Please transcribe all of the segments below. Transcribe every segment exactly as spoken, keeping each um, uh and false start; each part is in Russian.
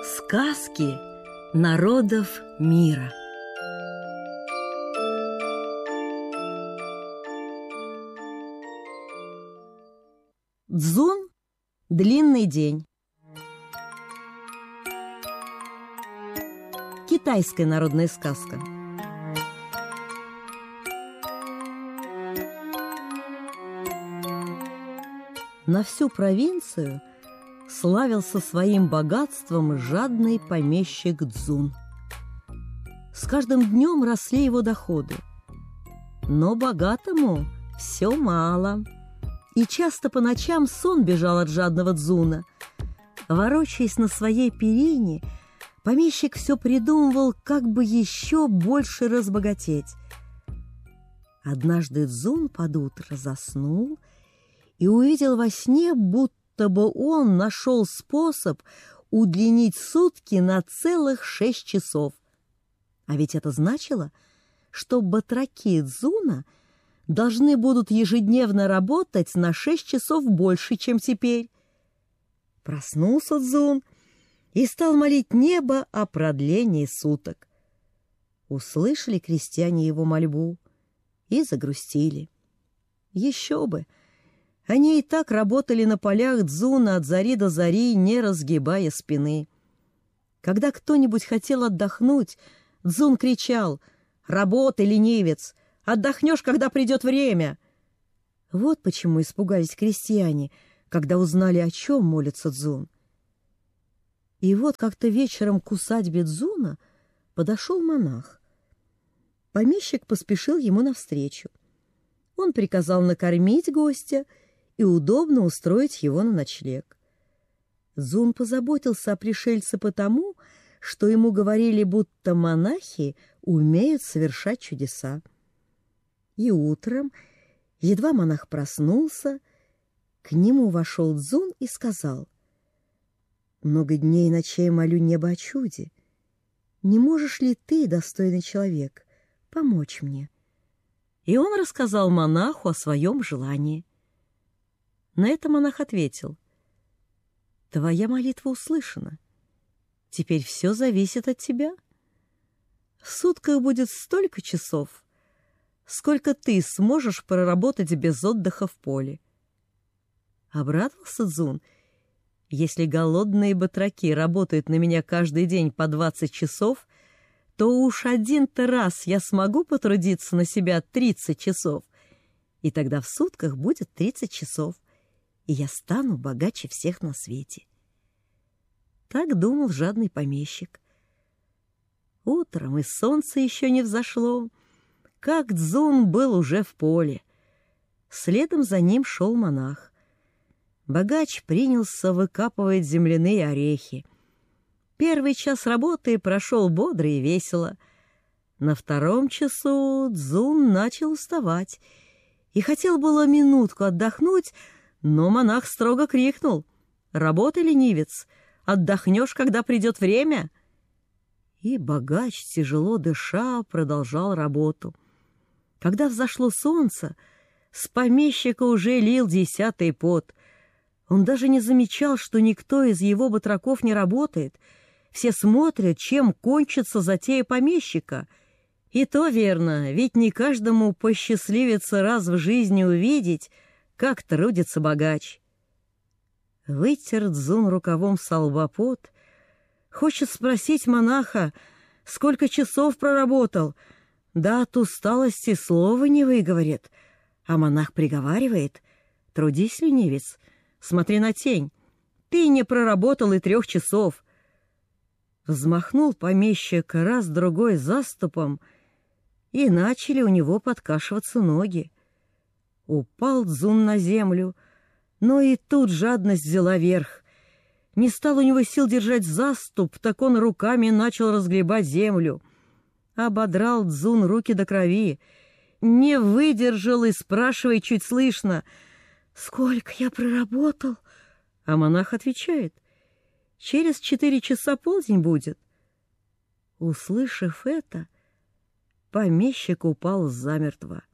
Сказки народов мира. Дзун – длинный день. Китайская народная сказка. На всю провинцию славился своим богатством жадный помещик Дзун. С каждым днем росли его доходы. Но богатому все мало. И часто по ночам сон бежал от жадного Дзуна. Ворочаясь на своей перине, помещик все придумывал, как бы еще больше разбогатеть. Однажды Дзун под утро заснул и увидел во сне, будто бы он нашел способ удлинить сутки на целых шесть часов. А ведь это значило, что батраки Дзуна должны будут ежедневно работать на шесть часов больше, чем теперь. Проснулся Дзун и стал молить небо о продлении суток. Услышали крестьяне его мольбу и загрустили. Еще бы! Они и так работали на полях Дзуна от зари до зари, не разгибая спины. Когда кто-нибудь хотел отдохнуть, Дзун кричал: «Работай, ленивец! Отдохнешь, когда придет время!» Вот почему испугались крестьяне, когда узнали, о чем молится Дзун. И вот как-то вечером к усадьбе Дзуна подошел монах. Помещик поспешил ему навстречу. Он приказал накормить гостя и удобно устроить его на ночлег. Дзун позаботился о пришельце потому, что ему говорили, будто монахи умеют совершать чудеса. И утром, едва монах проснулся, к нему вошел Дзун и сказал: «Много дней и ночей молю небо о чуде. Не можешь ли ты, достойный человек, помочь мне?» И он рассказал монаху о своем желании. На это монах ответил: «Твоя молитва услышана. Теперь все зависит от тебя. В сутках будет столько часов, сколько ты сможешь проработать без отдыха в поле». Обрадовался Дзун: «Если голодные батраки работают на меня каждый день по двадцать часов, то уж один-то раз я смогу потрудиться на себя тридцать часов, и тогда в сутках будет тридцать часов, и я стану богаче всех на свете». Так думал жадный помещик. Утром и солнце еще не взошло, как Дзун был уже в поле. Следом за ним шел монах. Богач принялся выкапывать земляные орехи. Первый час работы прошел бодро и весело. На втором часу Дзун начал уставать и хотел было минутку отдохнуть, но монах строго крикнул: «Работай, ленивец! Отдохнешь, когда придет время!» И богач, тяжело дыша, продолжал работу. Когда взошло солнце, с помещика уже лил десятый пот. Он даже не замечал, что никто из его батраков не работает. Все смотрят, чем кончится затея помещика. И то верно, ведь не каждому посчастливится раз в жизни увидеть, как трудится богач. Вытер Дзун рукавом со лба пот. Хочет спросить монаха, сколько часов проработал. Да от усталости слова не выговорит. А монах приговаривает: «Трудись, ленивец, смотри на тень. Ты не проработал и трех часов». Взмахнул помещик раз-другой заступом, и начали у него подкашиваться ноги. Упал Дзун на землю, но и тут жадность взяла верх. Не стал у него сил держать заступ, так он руками начал разгребать землю. Ободрал Дзун руки до крови, не выдержал и спрашивает чуть слышно: «Сколько я проработал?» А монах отвечает: «Через четыре часа полдень будет». Услышав это, помещик упал замертво.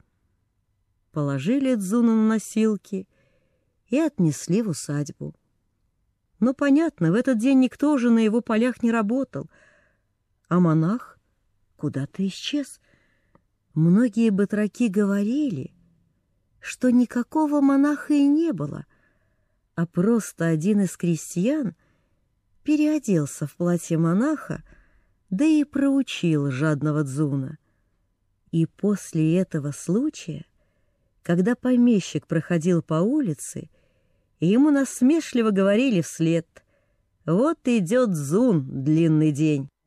Положили Дзуна на носилки и отнесли в усадьбу. Но, понятно, в этот день никто уже на его полях не работал, а монах куда-то исчез. Многие батраки говорили, что никакого монаха и не было, а просто один из крестьян переоделся в платье монаха, да и проучил жадного Дзуна. И после этого случая, когда помещик проходил по улице, ему насмешливо говорили вслед: «Вот идет Дзун, длинный день».